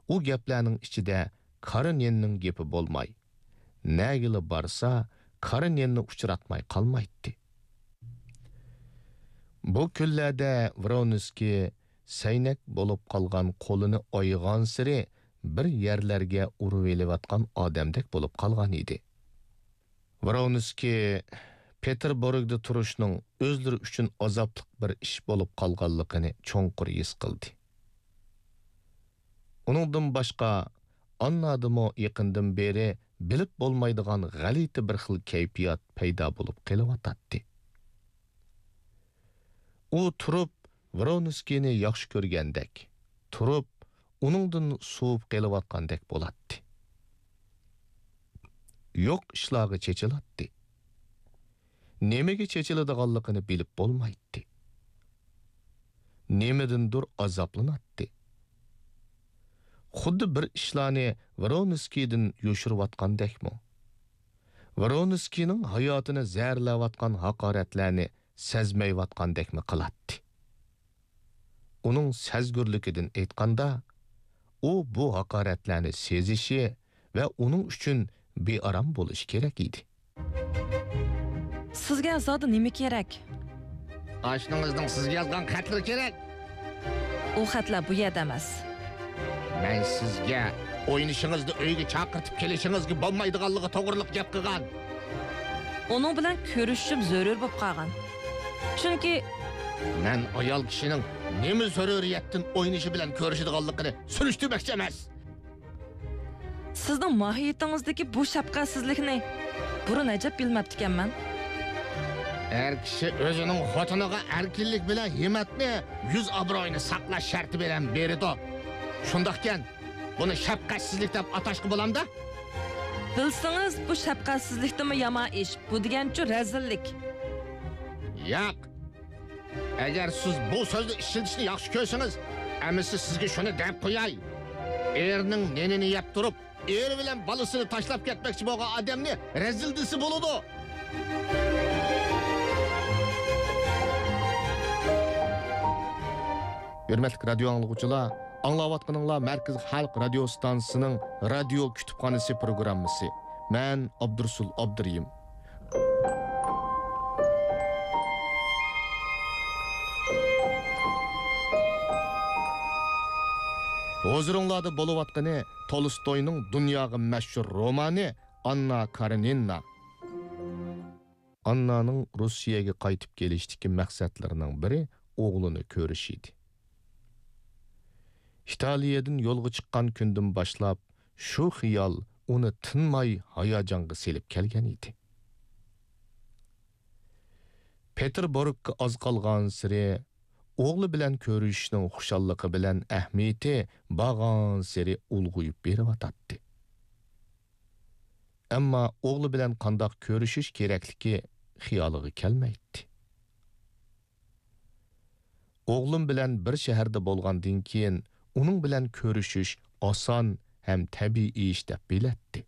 u gaplarning ichida Karinenning gapi bo'lmay, nagili barsa Karinenni uchratmay qolmaydi. Bu kunlarda Vronskiy saynak bo'lib qolgan qo'lini oygan siri bir yerlarga urib elayotgan odamdek bo'lib qolgan edi. Vronskiy Peterburgda turishning o'zlari uchun azobli bir ish bo'lib qolganligini cho'nqur his qildi. Uningdan boshqa annadimo yaqindan beri bilib bo'lmaydigan g'alati bir xil kayfiyat paydo bo'lib qelyotdi. U turib Vronskiyni yaxshi ko'rgandek, turib uningdan suvib qelyotgandek bo'ladi. Yo'q ishlarga chechiladi. Nemaga chechiladiganligini bilib bo'lmaydi. Nemadandir azoblanadi. Xuddi bir ishlarni Vronskiydan yo'shirayotgandekmi? Vronskiyning hayotini zarlayotgan haqoratlarni sezmayotgandekmi qiladi. Uning sezgurligidan aytganda, u bu haqoratlarni sezishi va uning uchun bearam bo'lish kerak edi. Sizga zodi nima kerak? Oshningizning sizga yozgan xatlari kerak. U xatlar bu yerda emas. Men sizga o'ynishingizni uyga chaqirtib kelishingizga bo'lmaydiganligi to'g'riliq gap qilgan. Uning bilan ko'rishib zarur bo'lib qolgan. Chunki men ayol kishining nima zaruriyatdan o'ynishi bilan ko'rishadiganligini surishtirmoqchi emas. Sizning mohiyatingizdagi bu shafqatsizlikni burun ajab bilmabdikanman. Er kishi o'zining xotiniga erkinlik bilan himmatni, yuz obro'yini saqlash sharti bilan berdi. Shundaqkan, buni shafqatsizlik deb atashga bo'lamda? Bilsangiz, bu shafqatsizlikdimi yomon ish, bu degancha razillik. Yo'q. Agar siz bu so'zni ishlatishni yaxshi ko'rsangiz, amisi sizga shuni deb qo'yay. Erning nenini yeb turib, er bilan bolasini tashlab ketmoqchi bo'lgan odamni razildisi bo'ladi. Hürmetli radyo anlıqçılar, anlavatqınınlar Merkez Halk Radyo Stansının Radyo Kütüphanesi programısı. Ben Abdursul Abduriyim. Hozurunlarda boluvatqını Tolstoy'nun dünyağı meşhur romanı Anna Karenina. Anna'nın Rusya'ya qaytib kelişdiki məqsədlərinin biri oğlunu görüş idi. İtaliyadan yolga chiqqan kundan boshlab shu xiyol uni tinmay hayajonga selib kelgan edi. Peterburgga oz qolgan siri o'g'li bilan ko'rishishning xushalliqi bilan ahamiyati bag'on siri ulg'uyib beryotdi. Ammo o'g'li bilan qandoq ko'rishish kerakligi xiyoliga kelmaydi. O'g'lim bilan bir shaharda bo'lgandan keyin uning bilan ko'rishish oson ham tabiiy ish deb biladi.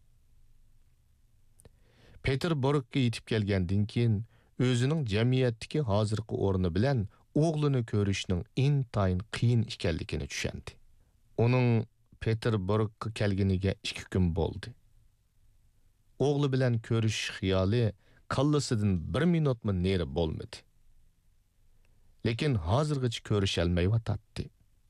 Peterburgga yetib kelgandan keyin o'zining jamiyatdagi hozirgi o'rni bilan o'g'lini ko'rishning intayin qiyin ekanligini tushundi. Uning Peterburgga kelganiga 2 kun bo'ldi. O'g'li bilan ko'rish xiyoli kallasidan 1 minutmi neri bo'lmadi. Lekin hozirgacha ko'risholmayotdi.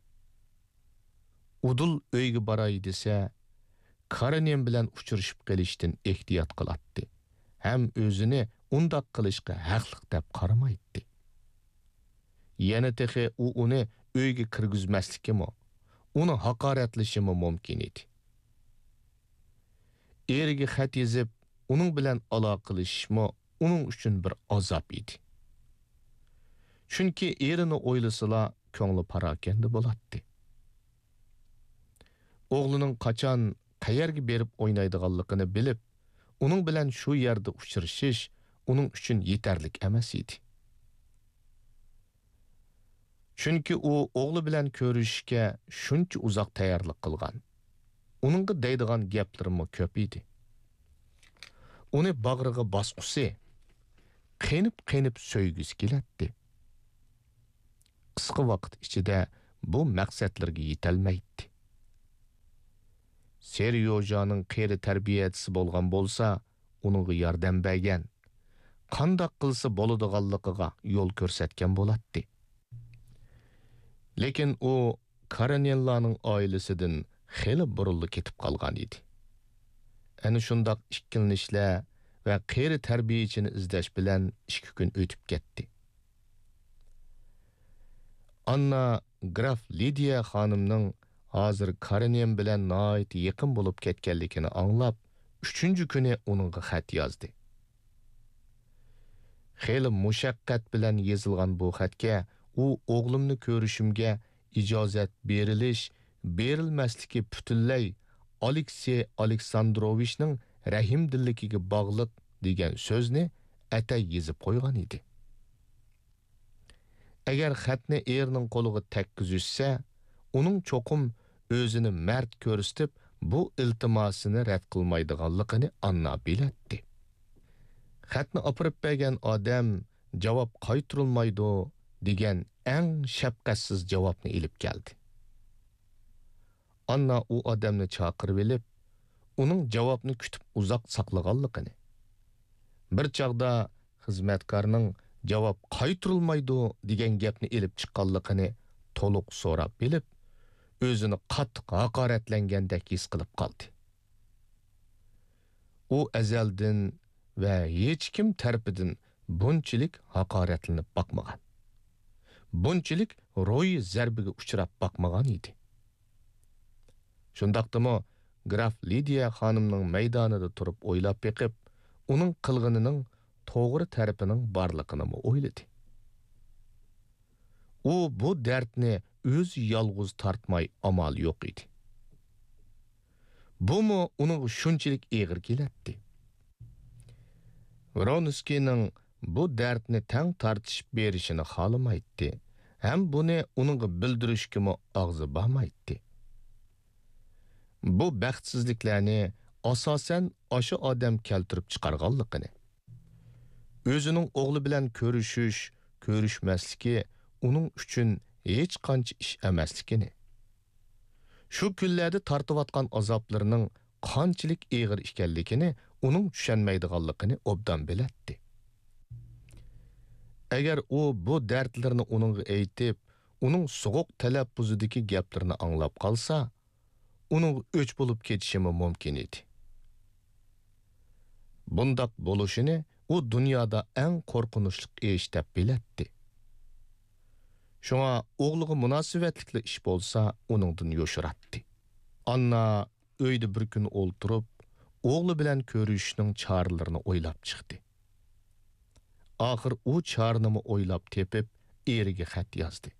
Udul uyga boray desa, Karenin bilan uchrashib qolishdan ehtiyot qiladi. Ham o'zini undaq qilishga haqliq deb qaramaydi. Yana texe u uni uyga kirgizmaslikmi, uni haqoratlashimi mumkin edi. Eriga xat yozib, uning bilan aloqa qilishmi uning uchun bir azob edi. Chunki erini o'ylasala ko'ngli parokanda bo'ladi. O'g'lining qachon qayerga berib o'ynaydiganligini bilib, uning bilan shu yerda uchrashish uning uchun yetarlik emas edi. Chunki u o'g'li bilan ko'rishishga shuncha uzoq tayyorlik qilgan. Uningga deydigan gaplarimi ko'p edi. Uni bag'riga bosqusi, qenib so'ygisi keladi. Qisqa vaqt ichida bu maqsadlarga yetolmaydi. Seryojaning qeri tarbiyachisi bo'lgan bo'lsa, uningga yordam bergan, qandoq qilsa bo'ladiganligiga yo'l ko'rsatgan bo'ladi. Lekin u Karanellarning oilasidan xeli burildi ketib qolgan edi. Ana shundoq ikkilanishlar va qeri tarbiyachini izlash bilan 2 kun o'tib ketdi. Anna Graf Lidiya xonimning hozir Karanel bilan nihoyat yaqin bo'lib ketganligini anglab, 3-kuni uningga xat yozdi. Xeli mushaqqat bilan yozilgan bu xatga u o'g'limni ko'rishimga ijozat berilmasligi butunlay Aleksey Aleksandrovichning rahimdilligiga bog'liq degan so'zni atay yozib qo'ygan edi. Agar xatni erining qo'liga tekkizishsa, uning cho'qim o'zini mard ko'rsatib, bu iltimosini rad qilmaydiganligini Anna bilatdi. Xatni opirib bergan odam javob qaytarilmaydi degan eng shafqatsiz javobni ilib keldi. Anna u odamni chaqirib elib, uning javobni kutib uzoq saqlaganligini, bir chaqda xizmatkorning javob qaytarilmaydi degan gapni ilib chiqqanligini to'liq so'rab bilib, o'zini qattiq haqoratlangandek his qilib qoldi. U azaldan va hech kim tarafidan bunchalik haqoratlanib boqmagan. Bunchalik ro'y zarbiga uchrab boqmagan edi. Shundaqdimi Graf Lidiya xonimning maydonida turib o'ylab beqib, uning qilganining to'g'ri tarafining borligini o'yladi. U bu dardni o'z yolg'iz tortmay amal yo'q edi. Bumi uning shunchalik eg'ir keladi. Vronskining bu dardni tang tartishib berishini xohlamaydi, ham buni uningga bildirishga og'zi bormaydi. Bu baxtsizliklarni asosan o'sha odam keltirib chiqarganligini, o'zining o'g'li bilan ko'rishmasligi uning uchun hech qancha ish emasligini, shu kunlarda tortayotgan azoblarining qanchalik eg'ir ekanligini uning tushunmaydiganligini obdan biladi. Agar u bu dardlarni uningga aytib, uning so'g'uq talaffuzidagi gaplarini anglab qolsa, uning o'ch bo'lib ketishi mumkin edi. Bundaq bo'lishini u dunyoda eng qo'rqinchli ish deb biladi. Shunga o'g'liga munosabatli ish bo'lsa, uningdan yo'shiratdi. Anna uyda bir kun o'ltirib, o'g'li bilan ko'rishishning choralarini o'ylab chiqdi. Oxir u chorani o'ylab tepib, eriga xat yozdi.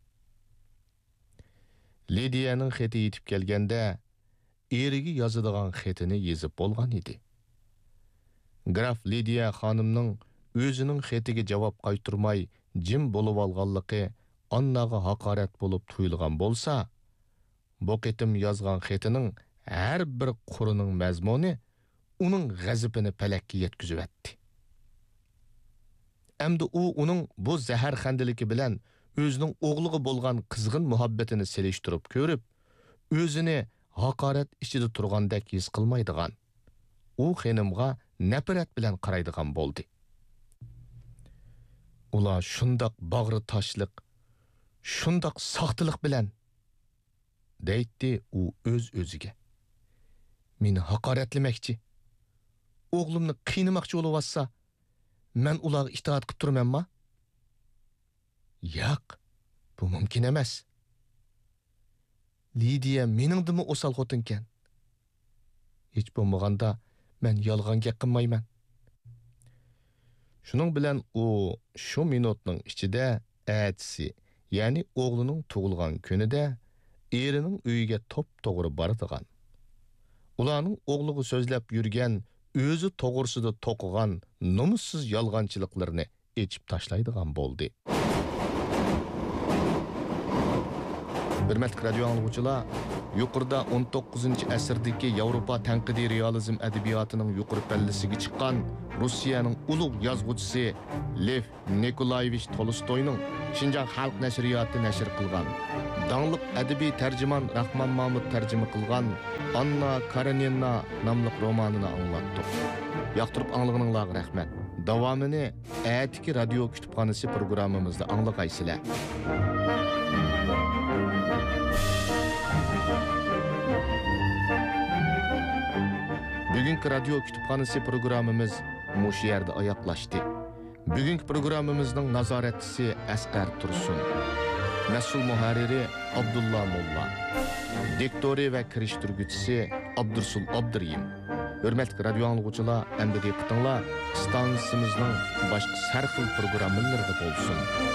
Lidiyaning xati yetib kelganda, eriga yozadigan xatini yozib bo'lgan edi. Graf Lidiya xonimning o'zining xatiga javob qaytarmay jim bo'lib olganligi Annaga haqorat bo'lib tuyulgan bo'lsa, bu qitim yozgan xatining har bir qurining mazmuni uning g'azabini palakka yetkazib etdi. Endi u uning bu zahar xandiligi bilan o'zining o'g'liga bo'lgan qizg'in muhabbatini selishtirib ko'rib, o'zini haqorat ichida turgandek his qilmaydigan, u xonimga nafrat bilan qaraydigan bo'ldi. Ular shundoq bag'ri toshliq, shundoq soxtiliq bilan deydi u o'z-o'ziga. Meni haqoratlamoqchi, o'g'limni qiynamoqchi bo'lsa, men ularga itoat qilib turmanmi? Yo'q, bu mumkin emas. Lidiya meningdimi o'sal xotinkan? Hech bo'lmaganda men yolg'on gap qilmayman. Shuning bilan u shu minutning ichida atsi, ya'ni o'g'lining tug'ilgan kunida erining uyiga to'g'ri boradigan. Ularning o'g'liga so'zlab yurgan, o'zi to'g'risida to'qigan nomussiz yolg'onchiliklarni echib tashlaydigan bo'ldi. Hurmatli radio anglovchilar, yuqorida 19-asrdagi Yevropa tanqidiy realizm adabiyotining yuqori pallasiga chiqqan Rossiyaning ulug' yozuvchisi Lev Nikolayevich Tolstoyning Şinjan Xalq nashriyoti nashr qilgan, dаңлық adabiy tarjimon Rahmon Mahmud tarjima qilgan Anna Karenina nomli romanini anglatdik. Yoqtirib anglaganinglarga rahmat. Davomini atiki radio kutubxonasi programmamizda anglag'aysizlar. Bugungi radio kutubxonasi programmamiz mush yerda oyoqlashdi. Bugungi programmamizning nazoratchisi Asqar Tursun, mas'ul muharriri Abdulla Molla, diktori va kirishtiruvchisi Abdursul Abduriyim. Hürmetli radio anlıqçılar, endi diqqətinizlər stansiyasimizning boshqa har xil programmalarida bo'lsin.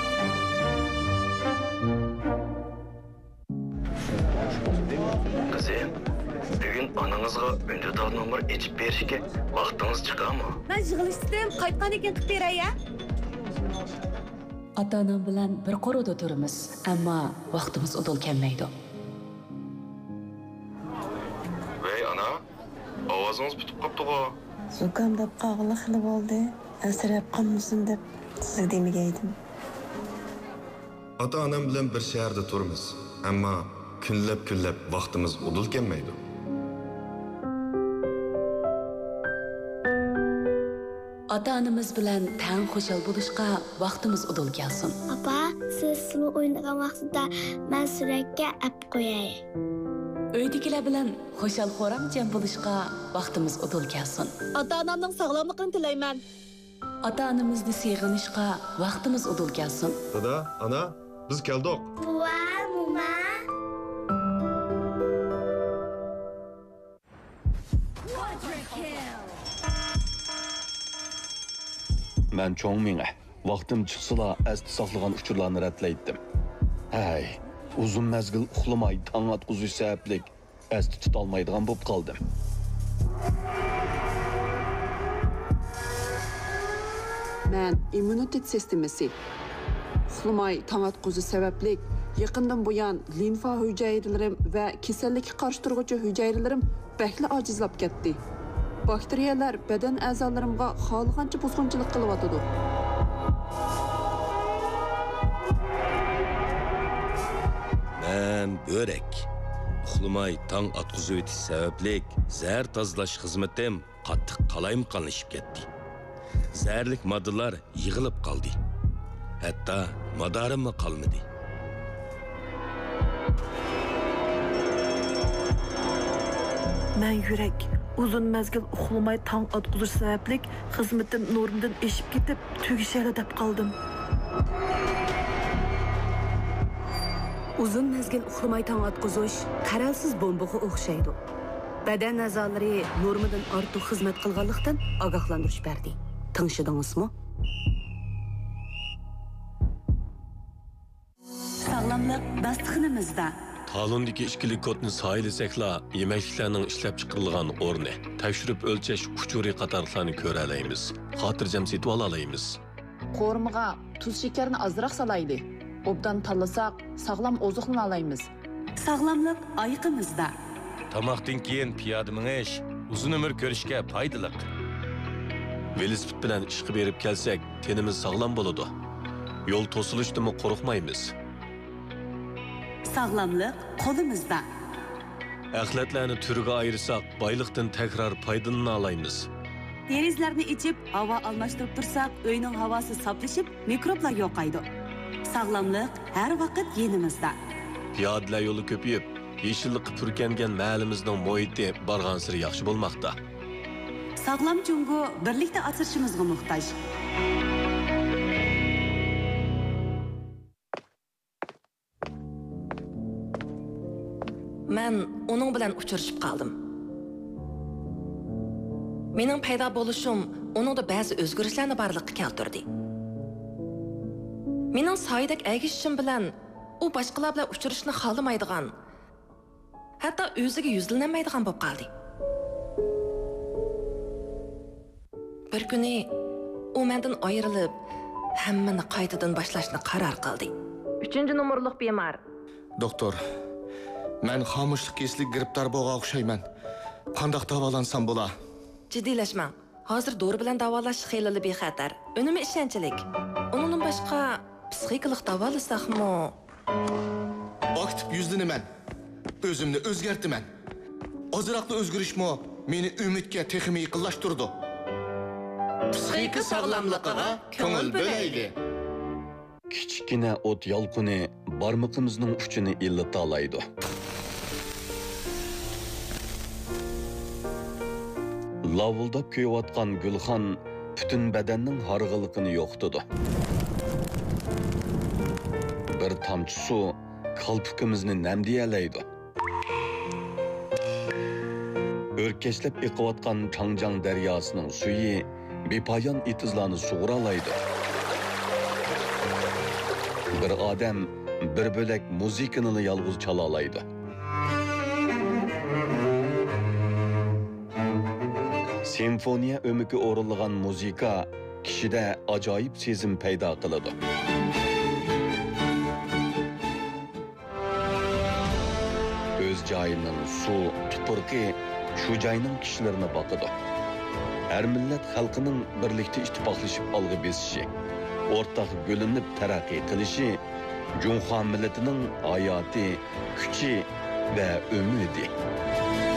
Qizim, bugun onangizga ünlüdal nomer içib berishga vaqtingiz chiqadimi? Ben yig'ilishdim, qaytgan ekan qilib beray-a? Ota-onam bilan bir qo'rida turamiz, ammo vaqtimiz o'dil kelmaydi. Vay ana, ovozingiz bitib qopti-ku. Zukamdab qog'li xili bo'ldi. Asrab qolmasin deb sizga demagaydim. Ota-onam bilan bir shaharda turamiz, ammo kunlab vaqtimiz o'dil kelmaydi. Ota-onamiz bilan tang xushal bo'lishga vaqtimiz o'dil kelsin. Papa, siz sulu o'ynagan vaqtida men suratga ap qo'yay. Uydagilar bilan xushal-xo'ram jam bo'lishga vaqtimiz o'dil kelsin. Ota-onamning sog'lomligini tilayman. Ota-onamizni seg'inishga vaqtimiz o'dil kelsin. Dada, ana, biz keldik. Buva, muma. Men cho'ng minga vaqtim chiqsila asti saqlagan uchurlarni ratlaydim. Hay, uzun mezgil uxlamay tong atquzish sabablik asti tutolmaydigan bo'lib qoldim. Men immunitet sistemasi uxlamay tong atquzish sabablik yaqindan buyon limfa hujayralarim va kasallikka qarshi turuvchi hujayralarim bakli ojizlab ketdi. Bakteriyalar badan a'zolarimga xohlagancha buzg'unchilik qilyotidi. Men börek. Uxlamay tong atqizib o'tish sabablik zahar tozalash xizmatim qattiq qalayimqonlashib ketdi. Zaharlik moddalar yig'ilib qoldi. Hatto madorim qolmadi. Men yurak uzun mezgil uxlamay tong atquzish sabablik xizmatim normdan eshib ketib, tugishali deb qoldim. Uzun mezgil uxlamay tong atquzish qaralsiz bombaga o'xshaydi. Badan a'zolari normadan ortiq xizmat qilganlikdan ogohlantirish berdi. Tinglashadingizmi? Sog'lomlik dasturxonimizda. Talondagi ishkilik kodni sayilsakla yemekliklarning ishlab chiqarilgan o'rni, tekshirib o'lchash uchuri qatorlarni ko'ra olamiz. Xotirjam setib olaymiz. Qo'rmiga tuz shakarni ozroq salaydi. Obdan tanlasak sog'lom oziqni olaymiz. Sog'lomlik oyiqimizda. Tamoqdan keyin piyoda minish uzun umr ko'rishga foydali. Velosiped bilan ishga berib kelsak, tenimiz sog'lom bo'ladi. Yo'l to'silishdimi qo'rqmaymiz. Sog'lomlik qo'limizda. Axlatlarni turiga ayırsak, boyliqdan takrar foydalana olamiz. Derizlarni ichib, havo almashtirib tursak, uyning havosi saflashib, mikroblar yo'qaydi. Sog'lomlik har vaqt yenimizda. Piyodalar yo'li ko'payib, yeşillik purkangan mahallimizning muhiti borgan sari yaxshi bo'lmoqda. Sog'lom jungo birlikda asrashimizga muhtoj. Men uning bilan uchrashib qoldim. Mening paydo bo'lishim uningda ba'zi o'zgarishlarni barliqqa keltirdi. Mening soyidek agishishim bilan u boshqalar bilan uchrashishni xohlamaydigan, hatto o'ziga yuzlanmaydigan bo'lib qoldi. Bir kuni u mendan ayrilib, hammani qaytadan boshlashni qaror qildi. 3-nomerlik bemor. Doktor, Мен xomuşluq keslik giribdor bo'lgan o'xshayman. Qandoq davolansam bo'la? Jiddiylashmang. Hozir dori bilan davolash xeyli bexatar. Unumi ishonchlik. Undan boshqa psixikalik davolasak-mı? Aktiv yuzlanaman. O'zimni o'zgartiraman. Ozroqda o'zgarishmi meni umidga texmi yaqinlashtirdi. Psixika sog'lomligiga ko'ngil bo'laylik. Kichkina o't yolqini barmoqimizning uchini illata oladi. Lavuldab kuyayotgan Gulxon butun badanning harg'iliqini yo'qtidi. Bir tomchi suv qalpikimizni namdiyalaydi. O'rkashlab eqiyotgan Changjang daryosining suyi bepoyon etizlarni sug'uralaydi. Bir odam bir bo'lak muzikani yolg'iz chala oladi. Simfoniya o'miki o'rinlagan muzika kishida ajoyib sezim paydo qiladi. O'z joyining suv, tupurqi shu joyning kishilarini boqadi. Her millat xalqining birlikda ittifoqlashib olg'i besishi, o'rtaq bo'linib taraqqiy qilishi Junxo millatining hayoti, kuchi va umidi.